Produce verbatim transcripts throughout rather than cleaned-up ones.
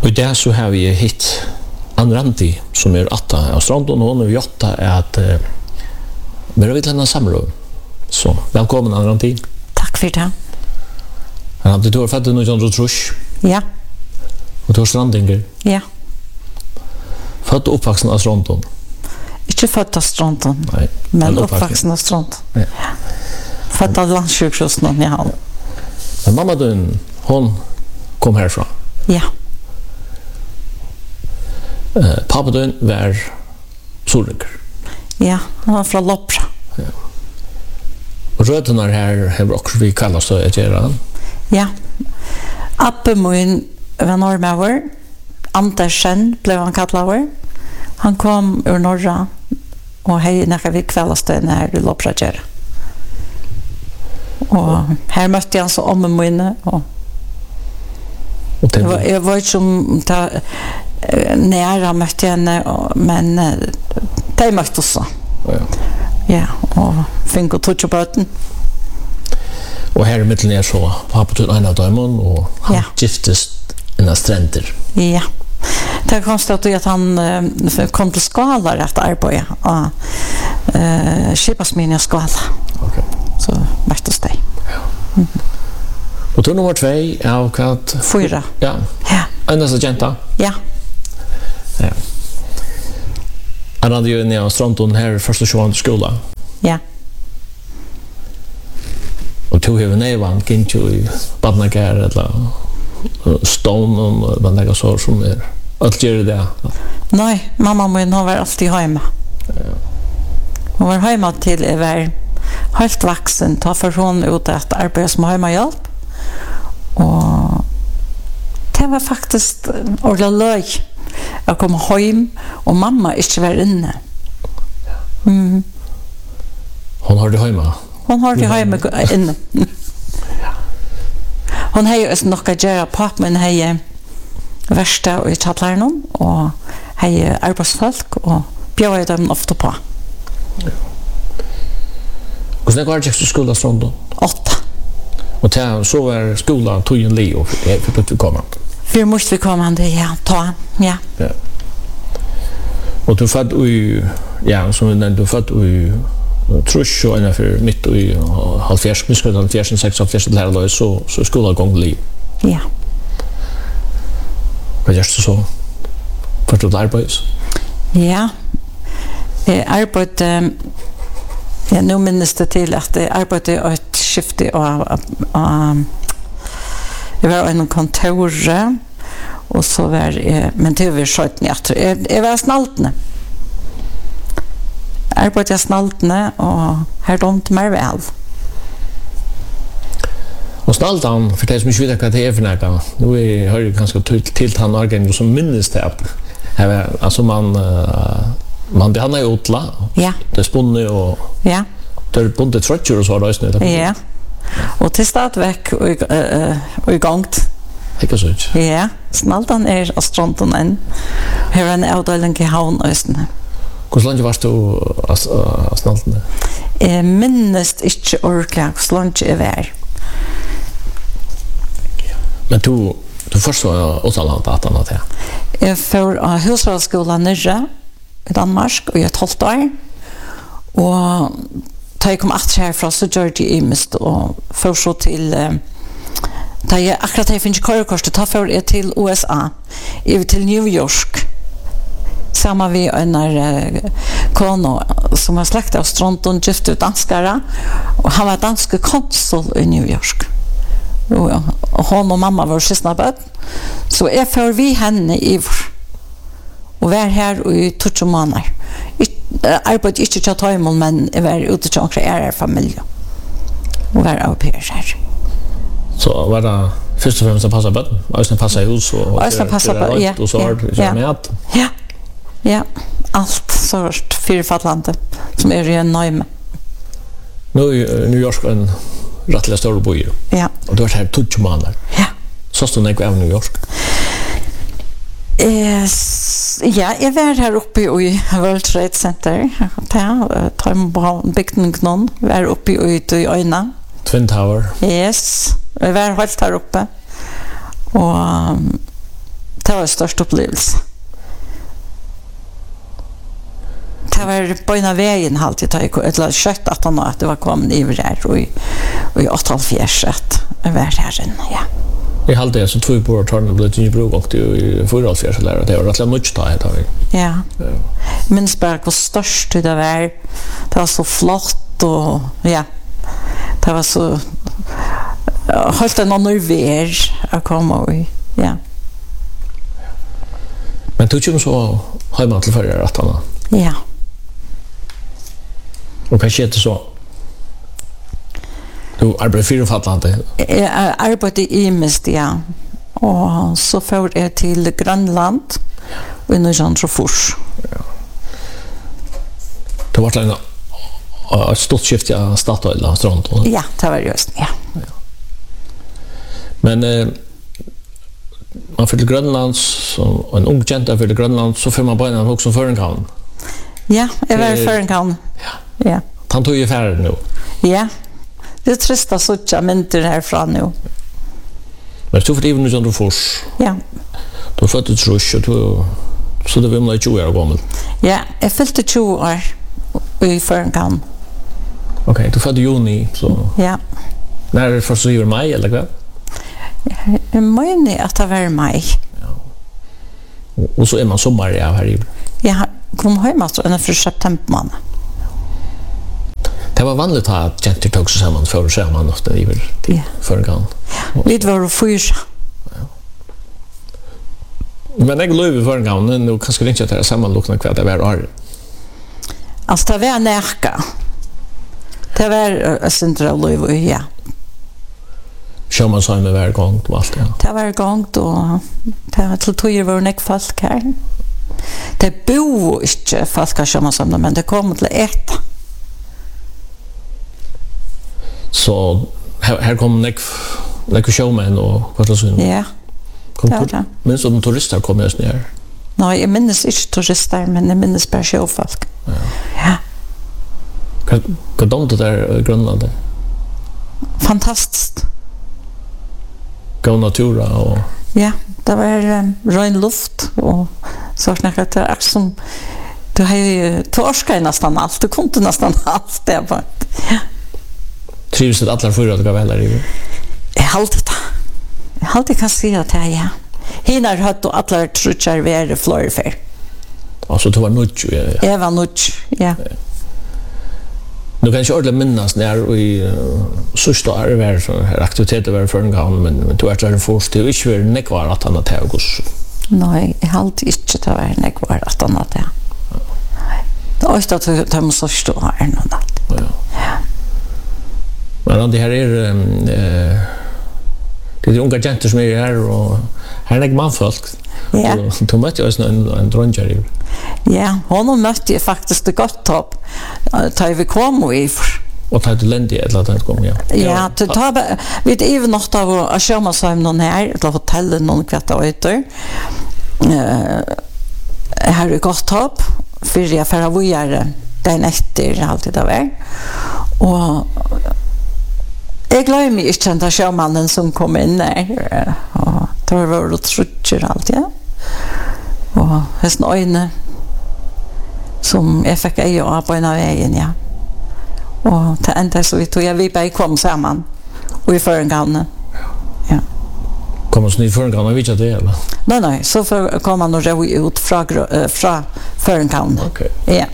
Och där så har vi hit Anrandi som är åtta av stranden och nu åtta är att eh, men vi lämnar samråd. Så välkommen Anrandi. Tack för det. Anrandi, du har fått nittonhundratre trusch. Ja. Och du har strandinger. Ja. Född och uppvuxen av stranden. Inte född av stranden. Nej. Men uppvuxen av stranden. Ja. Född av landssjukhusen i Hall. Men mamma din, hon kom härifrån. Ja. Uh, pappa din var solrinker. Ja, han var från Loppra. Ja. Och rötterna här har också vi kallas så att göra. Ja. Appe min var norrmäver. Andersen blev han kallad. Han kom ur norra och hej när vi kvällastön här i Loppra gör. Och här mötte jag så om min och och det var, jag var inte som ta nära mötte henne men de mötte så. Ja. Ja, och fick och toucha button. Och här i mitten är så pappa till en av dem och han ja. giftes i en stränder. Ja. Det konstigt att han uh, kom till Skala att arbeta och uh, skipasminja Skala. Okej. Så möttes det. Ja. Mm. Och då nummer två av katt fyra. Ja. Ja. En nästa jenta. Ja. Ja. Han hade ju en av stranden här första tjugoandra skola. Ja. Och tog över nevan gick ju i badnagar eller stone och badnagar så som är allt gör det. Nej, mamma min har varit alltid hemma. Ja. Hon var hemma till är var helt vuxen ta för hon ut att arbeta som hemmahjälp. Och det var faktiskt ordentligt löj. Jag kom hem och mamma inte var inne. Mm. Hon har det hemma. Hon har det hemma inne. Hon har ju nog att göra på men har värsta i Chatlarnon och har arbetsfolk och bjöd dem ofta på. Ja. Och sen går jag till skolan stranden? Åtta. Och till, så var skolan tog en Leo för att vi kommer. För måste vi komma det ja, ta. Ja. Ja. Och du född i ja, som vi nämnde, du född i trusch och ena för mitt i halvfjerds, minskade halvfjerds, sex halvfjerds till här så så skolan gång Leo. Ja. Vad gör du så? För att arbeta? Ja. Jag arbetade ja, nu minns det till att jag arbetade ett skifte och jag var en kontor och så var jag, men det var skjuten jag, jag var snaltne. Arbetade jag snaltne och här domt mig väl. Och snaltan, för det som inte vet vad det är för något, nu har jag ganska till han organ som minns det. Alltså man man behandlar ju utla. Ja. Det är spunne och ja. Det är bundet frötcher och så har det ja. ja. Och till stadväck och och igångt. Ikke så ut. Ja, snaltan är av stranden än. Här är en avdelning i havn östen. Hur länge varst du av snaltan? Jag minns inte ordentligt hur länge jag var. Men du, du först var utanland att han hade? Jag får av husrådsskolan nere i Danmark och jag tolv år. Och da jag kom att härifrån så gjorde jag imest och får så till da jag akkurat jag finns i körkortet ta för jag till U S A över till New York samma vi en när kono som har släkt av Stronton gift ut danskara och han var dansk konsul i New York och hon och mamma var syskon så jag får vi henne i och var här i tjugo månader. Arbetade inte till Taimon men jag var ute till några ära familj och var au pair här. Så var det först och främst att passa bötten? Östen passa hus och Östen passa bötten, ja. Och så har du ja. med Ja, ja. Allt sort fyrfattlande som är i en nöjme. Nu är New York en rättliga stor by. Ja. Och du har här tjugo månader. Ja. Så stod det av New York? Eh, ja, jag var här uppe i World Trade Center. Ja, tar man på byggningen någon. Vi var uppe i i Öjna. Twin Tower. Yes, vi var helt här uppe. Och Det var en størst opplevelse. Det var bøyna veien alltid, eller kjøtt at han at det var kommet iver her, og i åttihalvfjerds at jeg var her inne, ja. Jeg halte det, så tog jeg på å ta den ble til bruk, og det i fyrirhalvfjerds, eller det var rett og slett mye da, det var. Ja. Jeg minns bare hvor størst det var. Det var så flott, og ja, det var så holdt en annen vær å komme i, ja. Men tog ikke så hjemme til førre at han? Ja. Og hva skjedde så? Du arbeider fyrirfattlande? Jeg arbeider i mist, ja. Og så får jeg til Grønland, og i Nøyjandrofors. Ja. Det var en et stort skift av Statoil og Strand? Ja, det var just, ja. Ja. Men eh, man får til Grønland, og en ung jenta får til Grønland, så får man bare en også som Førenkamn. Ja, jeg var i Førenkamn. Ja. Ja. Han tog ju färre nu. Ja. Det är trist att sådana mynter härifrån nu. Men du får det även under fors. Ja. Du har fått ett rush och du så det var med tjugo år gammal. Ja, jag fyllde tjugo år i Førenkamn. Okej, okay, du födde juni så. Ja. När är det först i maj eller vad? Jag menar att det var maj. Ja. Och så är man sommar ja här i. Jag kom hem alltså en för september månad. Det var vanligt att jenter tog sig samman för att se man ofta i ja. Førenkamn. Vi var fyra. Ja. Men jag löv i Førenkamn nu kanske inte att det är sammanlokna kvar det var år. Alltså det var närka. Det var ett central löv ja. Kör man så med varje gång och allt ja. Det var gång då det var till tio var nek folk här. Det bo inte folk som man som men det kom till ett. Så här, här kom nek nek showman och vad det så. Ja. Kom det. Men så de turister kommer just ner. Nej, jag minns inte turister men jag minns bara showfolk. Ja. Ja. Vad de det där Grönland? Fantastiskt. Gå natura och ja, det var um, ren luft och så snackat det är som du har ju torska nästan allt, du kunde nästan allt det bara. Ja. Trivs det alla fyra att gå väl i? Jag hade det. Jag hade kan säga att ja. Hinar hött och alla trutchar vara florfer. Alltså det var nutch ja. Jag var nutch, ja. ja. Nu kan jag ordentligt minnas när vi sista år var så här aktiviteter var för en gång men men då är det först det inte var nekvar att han att August. Nej, jag har inte det var nekvar att han att. Nej. Det är att det måste stå här någon allt. Ja. Men det här är eh det är unga jenter som är här och här är manfolk. Ja. Då mötte jag en en dronjer. Ja, hon mötte jag faktiskt det gott topp. Ta vi kom i och ta det lände eller att kom ja. Ja, det tar vi det även något av att köra så hem någon här eller hotell någon kvarta ute. Eh här är gott topp för jag för vi är den efter alltid där var. Och jag glömmer mig inte den sjömannen som kom in där. Och då var det trutcher allt, ja. Och hästen öjne som jag fick öja av på en av vägen, ja. Och det enda så vi tog jag vi bara kom samman och i Førenkamn. Ja. Kommer så ni Førenkamn och vet att det eller? Nej, nej, så för kom man och ro ut från från Førenkamn. Okej. Ja. Ja.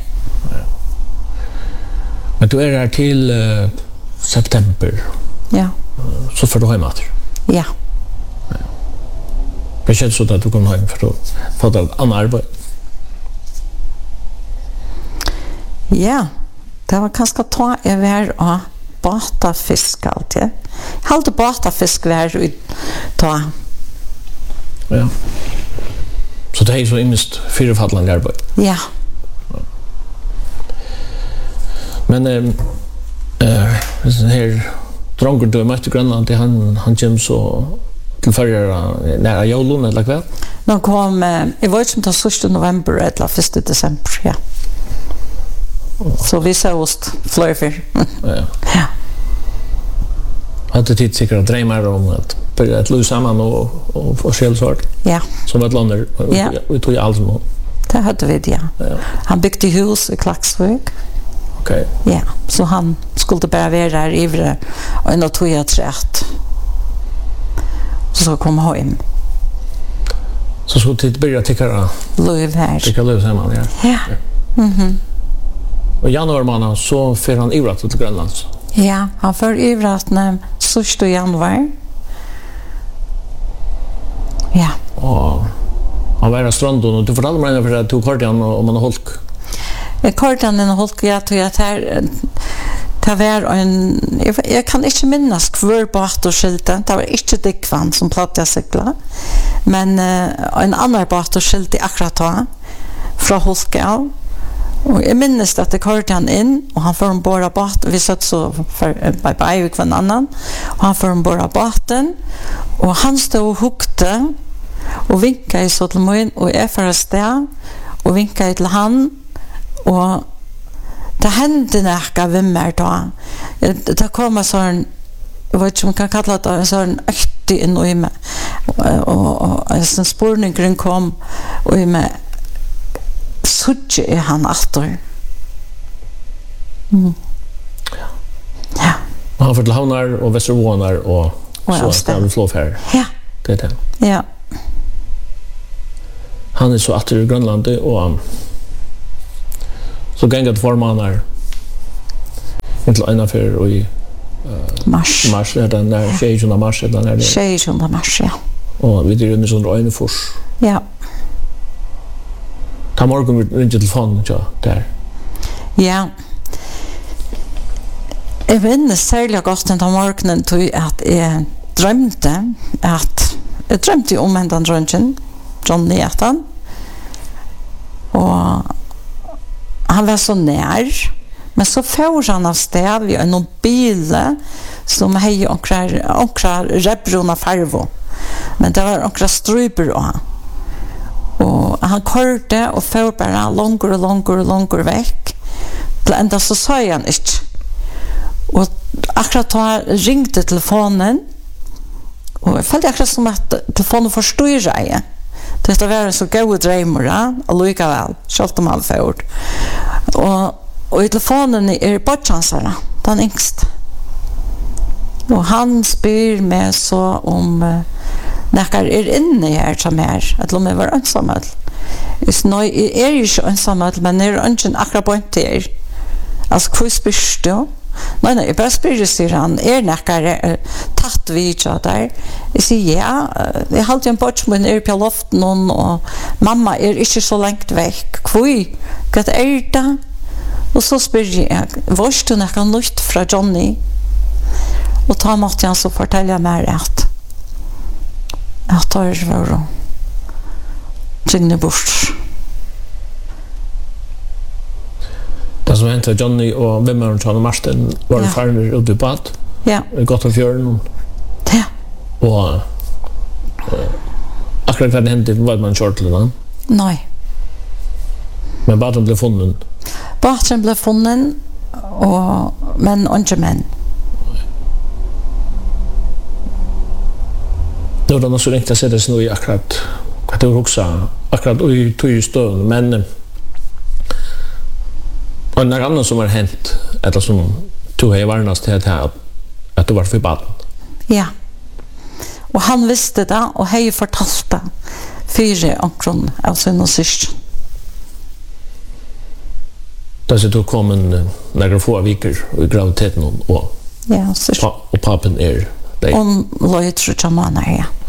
Men du är här till uh, september. Ja. Så får du hem åter. Ja. Det känns så att du kommer hem för att få ett annat arbete. Ja, det var kanskje ta jeg var og bata fisk alltid. Jeg halte bata fisk var ut ta. Ja. Så det är så immest fyrfallande arbete. Ja. Men eh eh här dronker du mötte Grönland han han kom så till förra nära julen eller kväll. Nå kom jag var som ta sista november eller första december, ja. Så vi sa ost flörfer. Ja. Ja. Hade tid säkert drömmar om att började att lösa samman och och få skällsort. Ja. Som ett lander. Ja. Vi tog ju allt som. Det hade vi det, ja. Ja. Han byggde hus i Klaxvik. Okej. Ja, så han skulle bara vara där ivre och ändå tog jag trätt. Så kom hem. Så så till börja tycka Löv här. tycka lösa samman, ja. Ja. Mhm. Och januari månad så för han ivrat till Grönland. Ja, han för ivrat när sista januari. Ja. Och han var i stranden och du fortalte mig för att du körde han om man har holk. Jag körde han en holk, jag tog att här det var en, jag, jag kan inte minnas kvar båt och skylten, det var inte Dickvan som plattade cykla, men uh, en annan båt och skylt i akkurat då, från Holka. Och jag minns att det körde han in och han får en båda båt, vi satt så för bye bye och en annan, och han får en båda båten och han stod och hukte och vinkade i så till mig och jag för att stå och vinkade till han och det hände näka vimmer då. Det kom en sån, jag vet inte om man kan kalla det en sån öktig in och i mig. Och, och en sån spårningen kom och i mig suttje är han efter. Mm. Ja. Och han får till Havnar och Västervånar och, och så ska vi flå här. Ja. Det är det. Ja. Han är så åter i Grönland och um, så gänget formanar inte ena för och i uh, mars. Mars är den där tjejjuna mars är den där. tjejjuna mars, ja. Och vi är ju sån Rönnefors. Ja. Ta morgon med ringa telefon ja där. Ja. Jag minns särskilt gott den morgonen tog att jag drömde att jag drömde om en dröngen Johnny Ethan. Och han var så nær, men så får han av sted vid en bil som hej onkrar onkrar rebbrona farvo. Men det var onkrar stryper och och han körde och får bara långre och långre och långre veck. Ända så sa han inte. Och akkurat då ringde telefonen och jag följde akkurat som att telefonen förstod sig. Det var en så god drömmar och lika väl, självt om han får. Och, och i telefonen är bortchansarna, den yngst. Och han spyr med så om uh, när är inne här som är, att de är var ensamma. Nå är ju inte ensamma, men är inte akkurat på en till. Alltså, hur spyrs du? Nej, nej, jag bara spyr, säger han, är näkare tatt vid så där. Jag säger, ja, jag har alltid en bort, men är på loften och mamma är inte så långt väck. Kvui, vad är det? Och så spyr jag, vars du näka nytt från Johnny? Och då måste han så fortälja mig att att det var Signe bort. Det som hände Johnny och Vimmaren John och Marsten var ja. Farner ute i bad. Ja. Gott av fjörden. Ja. Och uh, akkurat vad det hände var man kört till den. Nej. Men baden blev funnen. Baden blev funnen och men inte män. Det var då så riktigt att sätta sig nu i akkurat att det var också akkurat i tog stund men och något annat som har hänt eller som tog jag varnast till att att det var för baden. Ja. Och han visste det och hej fortalt det fyra omkron av sin syster. Då så tog kom en några få veckor i graviditeten och ja, så och pappen är om lojt tror jag man är.